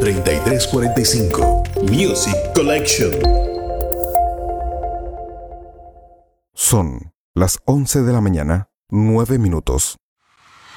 3345. Music Collection. Son las 11 de la mañana, 9 minutos.